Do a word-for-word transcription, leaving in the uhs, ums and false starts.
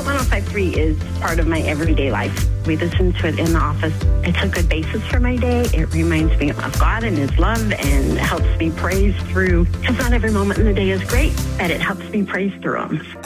one oh five point three is part of my everyday life. We listen to it in the office. It's a good basis for my day. It reminds me of God and His love and helps me praise through, because not every moment in the day is great, but it helps me praise through them.